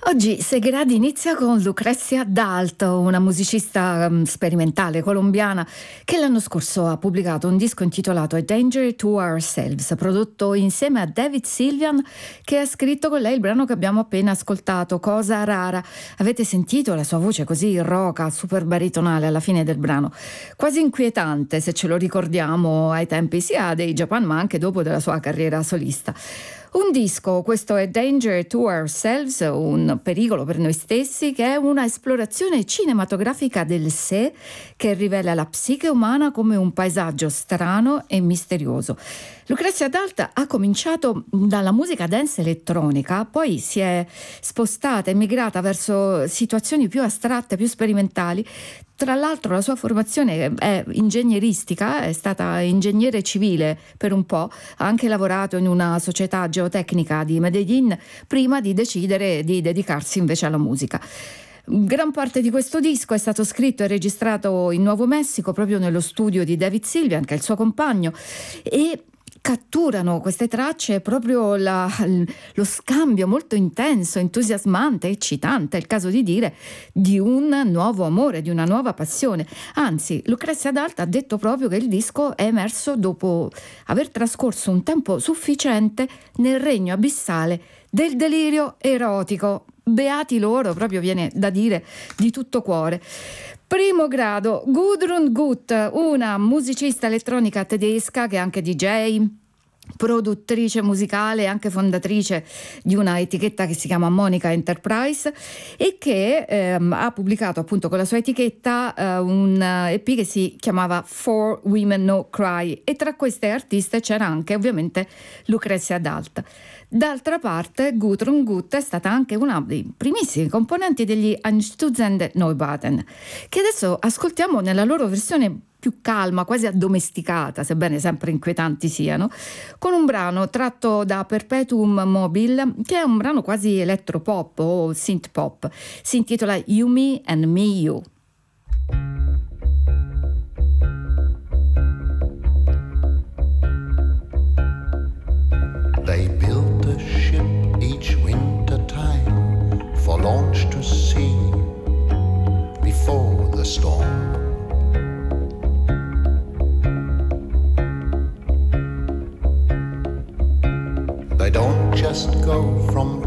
Oggi Segheradi inizia con Lucrezia Dalto, una musicista sperimentale colombiana che l'anno scorso ha pubblicato un disco intitolato A Danger to Ourselves, prodotto insieme a David Sylvian, che ha scritto con lei il brano che abbiamo appena ascoltato, Cosa Rara. Avete sentito la sua voce così roca, super baritonale alla fine del brano, quasi inquietante se ce lo ricordiamo ai tempi sia dei Japan ma anche dopo della sua carriera solista. Un disco, questo è Danger to Ourselves, un pericolo per noi stessi, che è una esplorazione cinematografica del sé che rivela la psiche umana come un paesaggio strano e misterioso. Lucrezia Dalta ha cominciato dalla musica dance elettronica, poi si è spostata e migrata verso situazioni più astratte, più sperimentali. Tra l'altro la sua formazione è ingegneristica, è stata ingegnere civile per un po', ha anche lavorato in una società geotecnica di Medellin prima di decidere di dedicarsi invece alla musica. Gran parte di questo disco è stato scritto e registrato in Nuovo Messico, proprio nello studio di David Sylvian, che è il suo compagno, e catturano queste tracce proprio lo scambio molto intenso, entusiasmante, eccitante, è il caso di dire, di un nuovo amore, di una nuova passione. Anzi, Lucrezia Dalta ha detto proprio che il disco è emerso dopo aver trascorso un tempo sufficiente nel regno abissale del delirio erotico. Beati loro, proprio viene da dire di tutto cuore. Primo grado, Gudrun Gut, una musicista elettronica tedesca che è anche DJ, produttrice musicale e anche fondatrice di una etichetta che si chiama Monica Enterprise e che ha pubblicato appunto con la sua etichetta un EP che si chiamava For Women No Cry, e tra queste artiste c'era anche ovviamente Lucrezia Dalta. D'altra parte Gudrun Gut è stata anche una dei primissimi componenti degli Einstürzende Neubauten, che adesso ascoltiamo nella loro versione più calma, quasi addomesticata, sebbene sempre inquietanti siano, con un brano tratto da Perpetuum Mobile, che è un brano quasi elettropop o synth pop. Si intitola You Me and Me You. They built a ship each winter time for launch to sea before the storm. They don't just go from